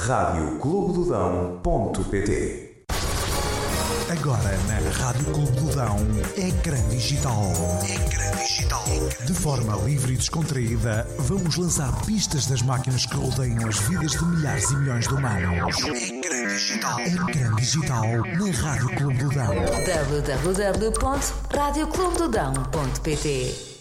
radioclubedodão.pt. Agora na Rádio Clube do Dão, Ecrã Digital. De forma livre e descontraída, vamos lançar pistas das máquinas que rodeiam as vidas de milhares e milhões de humanos. Ecrã Digital na Rádio Clube do Dão. www.radioclubedodão.pt